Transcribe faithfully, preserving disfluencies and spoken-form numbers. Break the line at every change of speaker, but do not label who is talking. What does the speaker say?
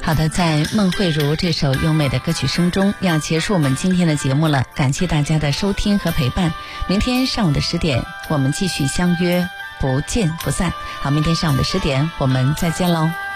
好的，在孟慧如这首优美的歌曲声中，要结束我们今天的节目了。感谢大家的收听和陪伴。明天上午的十点，我们继续相约，不见不散。好，明天上午的十点，我们再见喽。